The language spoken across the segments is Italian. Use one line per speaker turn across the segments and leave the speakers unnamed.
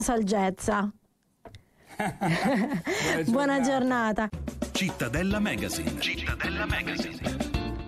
Saggezza. Buona giornata.
Cittadella Magazine. Cittadella Magazine.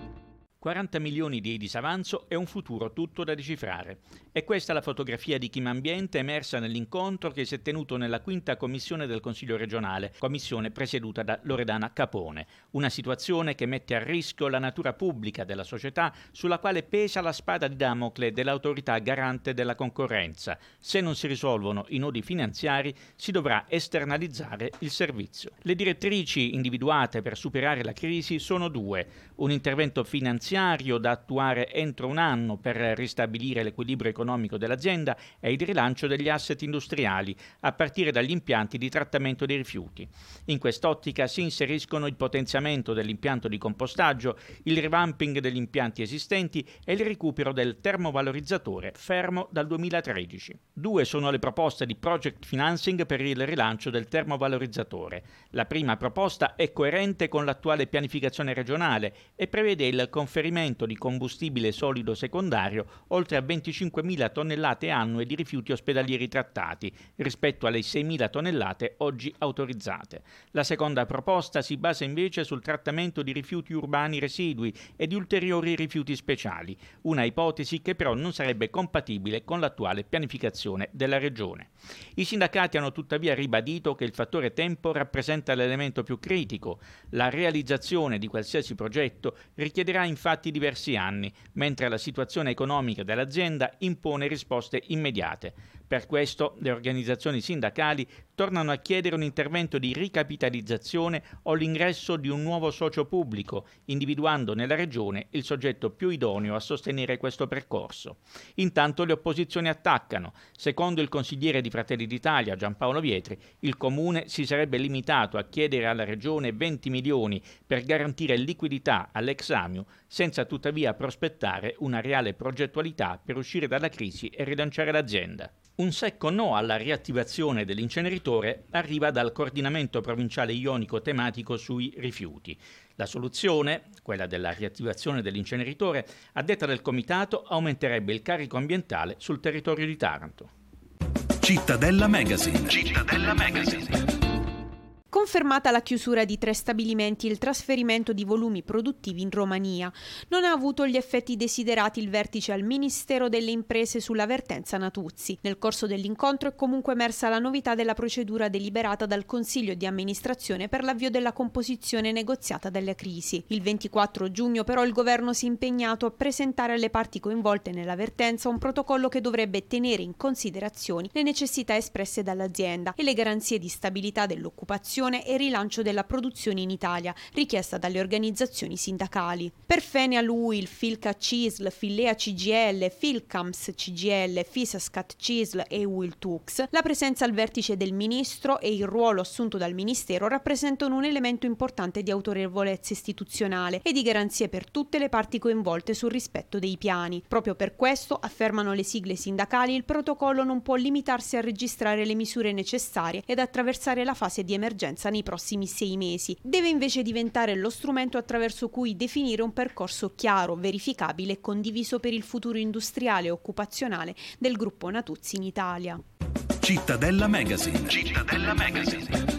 40 milioni di disavanzo e un futuro tutto da decifrare. È questa la fotografia di Kim Ambiente emersa nell'incontro che si è tenuto nella quinta commissione del Consiglio regionale, commissione presieduta da Loredana Capone. Una situazione che mette a rischio la natura pubblica della società, sulla quale pesa la spada di Damocle dell'autorità garante della concorrenza. Se non si risolvono i nodi finanziari, si dovrà esternalizzare il servizio. Le direttrici individuate per superare la crisi sono due: un intervento finanziario da attuare entro un anno per ristabilire l'equilibrio economico dell'azienda e il rilancio degli asset industriali, a partire dagli impianti di trattamento dei rifiuti. In quest'ottica si inseriscono il potenziamento dell'impianto di compostaggio, il revamping degli impianti esistenti e il recupero del termovalorizzatore, fermo dal 2013. Due sono le proposte di project financing per il rilancio del termovalorizzatore. La prima proposta è coerente con l'attuale pianificazione regionale e prevede il conferimento di combustibile solido secondario oltre a 25.000 tonnellate annue di rifiuti ospedalieri trattati, rispetto alle 6.000 tonnellate oggi autorizzate. La seconda proposta si basa invece sul trattamento di rifiuti urbani residui e di ulteriori rifiuti speciali, una ipotesi che però non sarebbe compatibile con l'attuale pianificazione della Regione. I sindacati hanno tuttavia ribadito che il fattore tempo rappresenta l'elemento più critico. La realizzazione di qualsiasi progetto richiederà infatti diversi anni, mentre la situazione economica dell'azienda impone risposte immediate. Per questo le organizzazioni sindacali tornano a chiedere un intervento di ricapitalizzazione o l'ingresso di un nuovo socio pubblico, individuando nella Regione il soggetto più idoneo a sostenere questo percorso. Intanto le opposizioni attaccano. Secondo il consigliere di Fratelli d'Italia Giampaolo Vietri, il Comune si sarebbe limitato a chiedere alla Regione 20 milioni per garantire liquidità all'ex Amiu, senza tuttavia prospettare una reale progettualità per uscire dalla crisi e rilanciare l'azienda. Un secco no alla riattivazione dell'inceneritore arriva dal coordinamento provinciale ionico tematico sui rifiuti. La soluzione, quella della riattivazione dell'inceneritore, a detta del comitato, aumenterebbe il carico ambientale sul territorio di Taranto.
Cittadella Magazine. Cittadella Magazine.
Confermata la chiusura di 3 stabilimenti e il trasferimento di volumi produttivi in Romania. Non ha avuto gli effetti desiderati il vertice al Ministero delle Imprese sulla vertenza Natuzzi. Nel corso dell'incontro è comunque emersa la novità della procedura deliberata dal Consiglio di amministrazione per l'avvio della composizione negoziata della crisi. Il 24 giugno però il governo si è impegnato a presentare alle parti coinvolte nella vertenza un protocollo che dovrebbe tenere in considerazione le necessità espresse dall'azienda e le garanzie di stabilità dell'occupazione e rilancio della produzione in Italia, richiesta dalle organizzazioni sindacali. Per Fenea UIL, Filca CISL, Fillea CGL, Filcams CGL, Fisascat CISL e UIL Tux, la presenza al vertice del ministro e il ruolo assunto dal ministero rappresentano un elemento importante di autorevolezza istituzionale e di garanzie per tutte le parti coinvolte sul rispetto dei piani. Proprio per questo, affermano le sigle sindacali, il protocollo non può limitarsi a registrare le misure necessarie ed attraversare la fase di emergenza nei prossimi 6 mesi. Deve invece diventare lo strumento attraverso cui definire un percorso chiaro, verificabile e condiviso per il futuro industriale e occupazionale del gruppo Natuzzi in Italia.
Cittadella Magazine. Cittadella Magazine.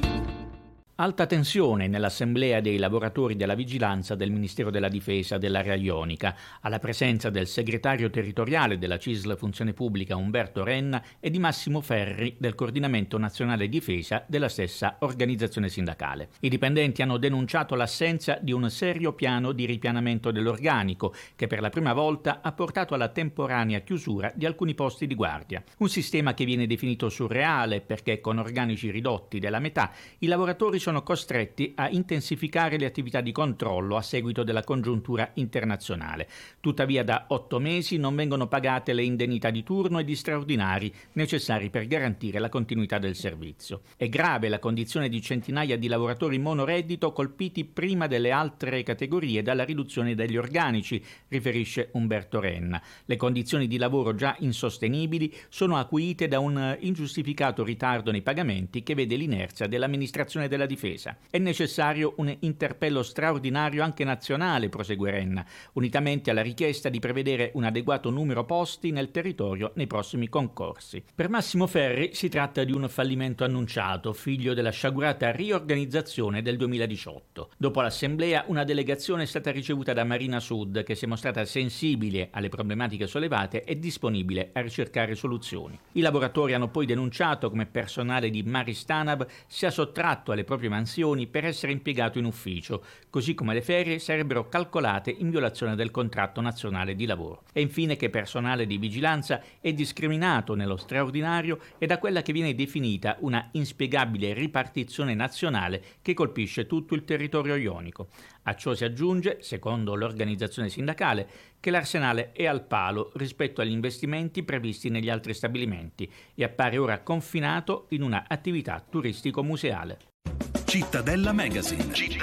Alta tensione nell'assemblea dei lavoratori della vigilanza del Ministero della Difesa dell'area ionica, alla presenza del segretario territoriale della CISL Funzione Pubblica Umberto Renna e di Massimo Ferri del Coordinamento Nazionale Difesa della stessa organizzazione sindacale. I dipendenti hanno denunciato l'assenza di un serio piano di ripianamento dell'organico che per la prima volta ha portato alla temporanea chiusura di alcuni posti di guardia. Un sistema che viene definito surreale perché con organici ridotti della metà i lavoratori sono costretti a intensificare le attività di controllo a seguito della congiuntura internazionale. Tuttavia da 8 mesi non vengono pagate le indennità di turno e di straordinari necessari per garantire la continuità del servizio. È grave la condizione di centinaia di lavoratori monoreddito colpiti prima delle altre categorie dalla riduzione degli organici, riferisce Umberto Renna. Le condizioni di lavoro già insostenibili sono acuite da un ingiustificato ritardo nei pagamenti che vede l'inerzia dell'amministrazione della difesa. È necessario un interpello straordinario anche nazionale, prosegue Renna, unitamente alla richiesta di prevedere un adeguato numero posti nel territorio nei prossimi concorsi. Per Massimo Ferri si tratta di un fallimento annunciato, figlio della sciagurata riorganizzazione del 2018. Dopo l'assemblea, una delegazione è stata ricevuta da Marina Sud, che si è mostrata sensibile alle problematiche sollevate e disponibile a ricercare soluzioni. I lavoratori hanno poi denunciato come personale di Maristanab sia sottratto alle proprie mansioni per essere impiegato in ufficio, così come le ferie sarebbero calcolate in violazione del contratto nazionale di lavoro. E infine che personale di vigilanza è discriminato nello straordinario e da quella che viene definita una inspiegabile ripartizione nazionale che colpisce tutto il territorio ionico. A ciò si aggiunge, secondo l'organizzazione sindacale, che l'arsenale è al palo rispetto agli investimenti previsti negli altri stabilimenti e appare ora confinato in una attività turistico-museale.
Cittadella Magazine.